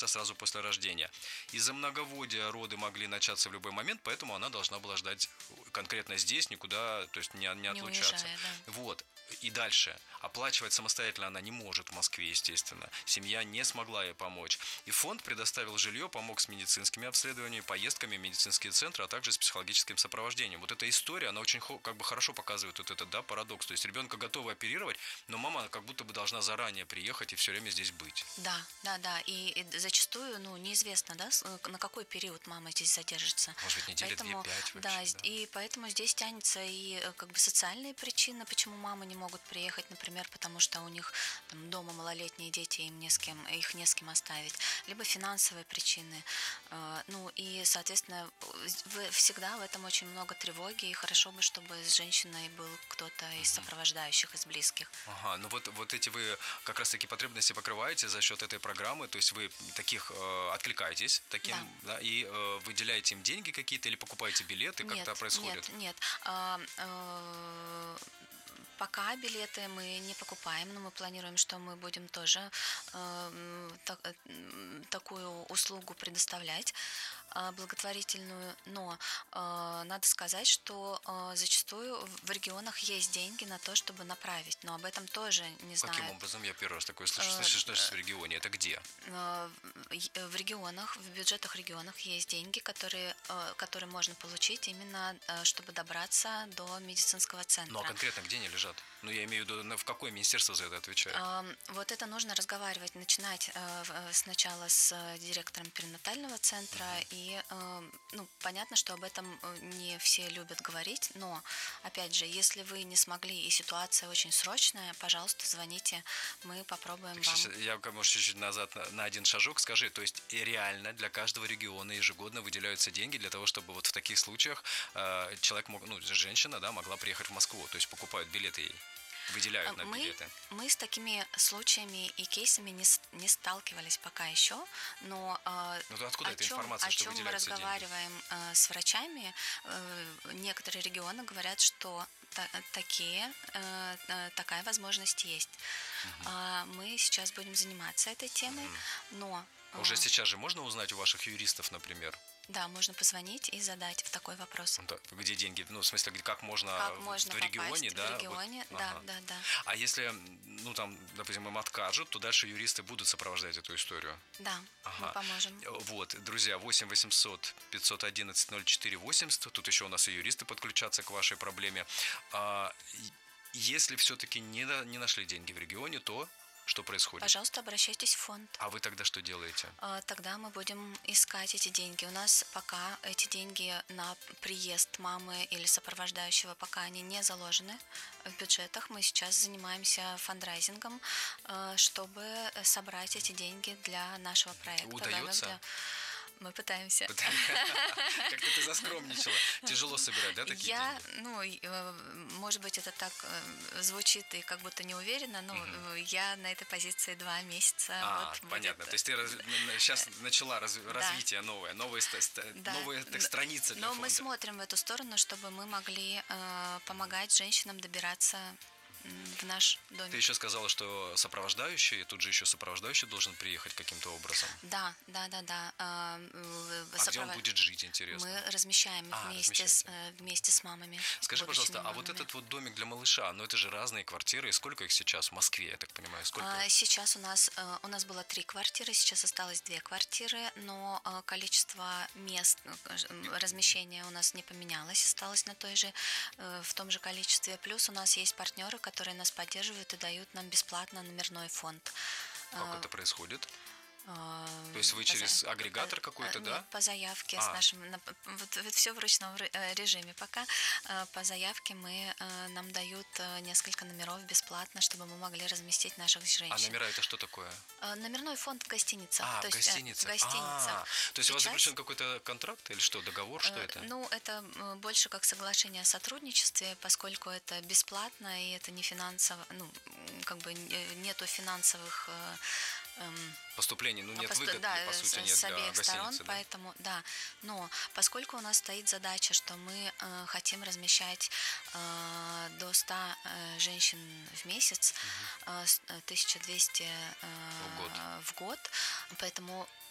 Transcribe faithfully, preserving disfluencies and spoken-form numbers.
начаться сразу после рождения. Из-за многоводия роды могли начаться в любой момент, поэтому она должна была ждать конкретно здесь, никуда, то есть не, не отлучаться. Не уезжая, да. Вот. И дальше. Оплачивать самостоятельно она не может в Москве, естественно. Семья не смогла ей помочь. И фонд предоставил жилье, помог с медицинскими обследованиями, поездками в медицинские центры, а также с психологическим сопровождением. Вот эта история, она очень как бы хорошо показывает вот этот, да, парадокс. То есть ребенка готовы оперировать, но мама как будто бы должна заранее приехать и все время здесь быть. Да, да, да. И, и зачастую, ну, неизвестно, да, на какой период мама здесь задержится. Может быть, недели две-пять вообще. Да, да, и поэтому здесь тянется и как бы социальные причины, почему мамы не могут приехать, например, потому что у них там, дома малолетние дети, им не с кем, их не с кем оставить, либо финансовые причины. Ну и, соответственно, всегда в этом очень много тревоги, и хорошо бы, чтобы с женщиной был кто-то из сопровождающих, из близких. Ага, ну вот, вот эти вы как раз таки потребности покрываете за счет этой программы, то есть вы таких э, откликаетесь таким, да. Да, и э, выделяете им деньги какие-то или покупаете билеты, как это происходит? Нет, нет. А, а, пока билеты мы не покупаем, но мы планируем, что мы будем тоже э, так, такую услугу предоставлять, э, благотворительную. Но э, надо сказать, что э, зачастую в регионах есть деньги на то, чтобы направить, но об этом тоже не знаю. Каким образом? Я первый раз такое слышу. Слышишь, что в регионе? Это где? В регионах, в бюджетах регионах есть деньги, которые, которые можно получить именно, чтобы добраться до медицинского центра. Ну а конкретно где они лежат? Ну, я имею в виду, в какое министерство за это отвечает? Вот это нужно разговаривать, начинать сначала с директором перинатального центра. Mm-hmm. И, ну, понятно, что об этом не все любят говорить, но, опять же, если вы не смогли и ситуация очень срочная, пожалуйста, звоните, мы попробуем так, вам... Сейчас, я, может, чуть-чуть назад на, на один шажок скажи, то есть реально для каждого региона ежегодно выделяются деньги для того, чтобы вот в таких случаях э, человек мог, ну, женщина, да, могла приехать в Москву, то есть покупают билеты ей. Выделяют на мы, билеты. Мы с такими случаями и кейсами не, не сталкивались пока еще, но ну, откуда о эта чем, информация, о что чем мы разговариваем деньги? с врачами, некоторые регионы говорят, что та, такие, такая возможность есть. Угу. Мы сейчас будем заниматься этой темой, угу. но... Уже сейчас же можно узнать у ваших юристов, например? Да, можно позвонить и задать в такой вопрос. Да, где деньги? Ну, в смысле, как можно, как можно в регионе, попасть, да? В регионе, вот, да, ага. да, да. А если, ну, там, допустим, им откажут, то дальше юристы будут сопровождать эту историю? Да, ага. мы поможем. Вот, друзья, восемь восемьсот пятьсот одиннадцать ноль четыре восемьдесят, тут еще у нас и юристы подключатся к вашей проблеме. А, если все-таки не, не нашли деньги в регионе, то... Что происходит? Пожалуйста, обращайтесь в фонд. А вы тогда что делаете? Тогда мы будем искать эти деньги. У нас пока эти деньги на приезд мамы или сопровождающего, пока они не заложены в бюджетах. Мы сейчас занимаемся фандрайзингом, чтобы собрать эти деньги для нашего проекта. Удается? Мы пытаемся. Как-то ты заскромничала. Тяжело собирать, да, такие я, деньги? Ну, может быть, это так звучит и как будто не уверенно, но угу. я на этой позиции два месяца. А, вот понятно. будет... То есть ты раз... сейчас начала раз... да. развитие новое, новые, да. новые так, страницы для Но фонда. Мы смотрим в эту сторону, чтобы мы могли э, помогать женщинам добираться в наш домик. Ты еще сказала, что сопровождающий, тут же еще сопровождающий должен приехать каким-то образом. Да, да, да, да. А, Сопров... где он будет жить, интересно? Мы размещаем а, вместе, с, вместе с мамами. Скажи, пожалуйста, мамами. А вот этот вот домик для малыша, ну это же разные квартиры, и сколько их сейчас в Москве, я так понимаю? Сколько? А, сейчас у нас, у нас было три квартиры, сейчас осталось две квартиры, но количество мест размещения у нас не поменялось, осталось на той же, в том же количестве. Плюс у нас есть партнеры, которые нас поддерживают и дают нам бесплатно номерной фонд. Как это происходит? То есть вы через агрегатор какой-то, Нет, да? по заявке а. с нашим, вот, вот все в ручном режиме пока. По заявке мы, нам дают несколько номеров бесплатно, чтобы мы могли разместить наших женщин. А номера это что такое? Номерной фонд в гостиницах. А, то в гостиницах. Есть, в гостиницах. А, то есть Сейчас... у вас заключен какой-то контракт или что, договор, что это? Ну, это больше как соглашение о сотрудничестве, поскольку это бесплатно и это не финансово, ну, как бы нету финансовых поступлений, ну нет Посту... выгод, да, по сути, нет с обеих для сторон, да? Поэтому, да, но поскольку у нас стоит задача, что мы э, хотим размещать э, до ста э, женщин в месяц, угу. э, тысяча двести э, в, год. в год, поэтому